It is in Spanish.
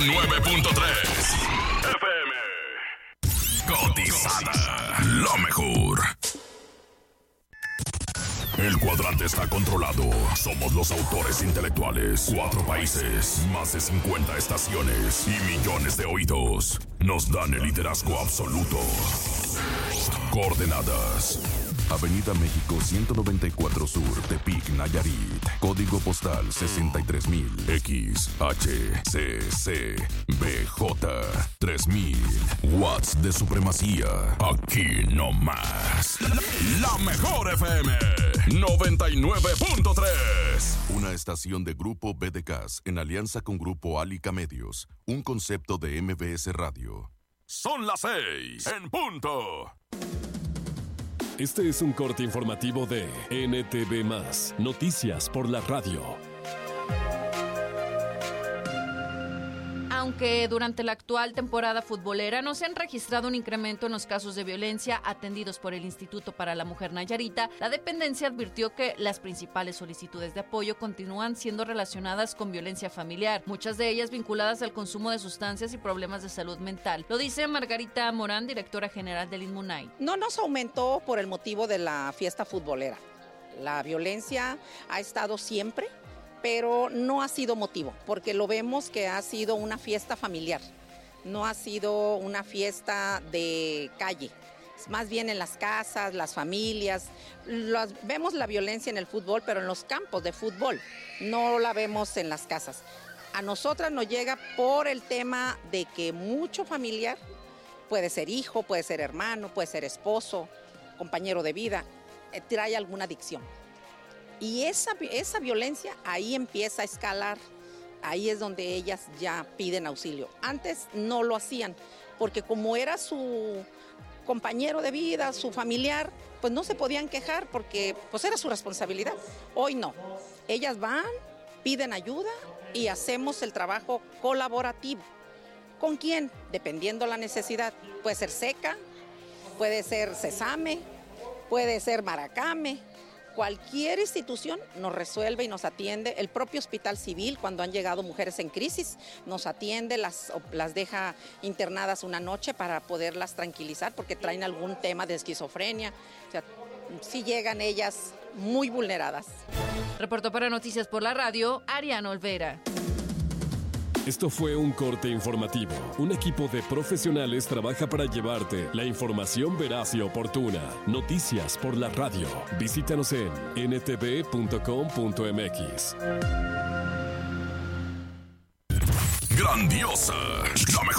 9.3 FM. Cotizada. Lo mejor. El cuadrante está controlado. Somos los autores intelectuales. 4 países, más de 50 estaciones y millones de oídos. Nos dan el liderazgo absoluto. Coordenadas: Avenida México 194 Sur, Tepic, Nayarit. Código postal 63000. XHCC BJ 3000. Watts de supremacía. Aquí no más. La mejor FM 99.3. Una estación de Grupo BDCAS en alianza con Grupo Alica Medios. Un concepto de MBS Radio. Son las 6 en punto. Este es un corte informativo de NTV+, Noticias por la Radio. Aunque durante la actual temporada futbolera no se han registrado un incremento en los casos de violencia atendidos por el Instituto para la Mujer Nayarita, la dependencia advirtió que las principales solicitudes de apoyo continúan siendo relacionadas con violencia familiar, muchas de ellas vinculadas al consumo de sustancias y problemas de salud mental. Lo dice Margarita Morán, directora general del INMUNAI. No nos aumentó por el motivo de la fiesta futbolera. La violencia ha estado siempre, pero no ha sido motivo, porque lo vemos que ha sido una fiesta familiar, no ha sido una fiesta de calle, más bien en las casas, las familias. Vemos la violencia en el fútbol, pero en los campos de fútbol, no la vemos en las casas. A nosotras nos llega por el tema de que mucho familiar, puede ser hijo, puede ser hermano, puede ser esposo, compañero de vida, trae alguna adicción. Y esa violencia ahí empieza a escalar, ahí es donde ellas ya piden auxilio. Antes no lo hacían, porque como era su compañero de vida, su familiar, pues no se podían quejar porque pues era su responsabilidad. Hoy no, ellas van, piden ayuda y hacemos el trabajo colaborativo. ¿Con quién? Dependiendo la necesidad. Puede ser SECA, puede ser Sesame, puede ser Maracame. Cualquier institución nos resuelve y nos atiende. El propio Hospital Civil, cuando han llegado mujeres en crisis, nos atiende, las deja internadas una noche para poderlas tranquilizar porque traen algún tema de esquizofrenia. O sea, sí llegan ellas muy vulneradas. Reportó para Noticias por la Radio, Ariana Olvera. Esto fue un corte informativo. Un equipo de profesionales trabaja para llevarte la información veraz y oportuna. Noticias por la Radio. Visítanos en ntv.com.mx. Grandiosa, la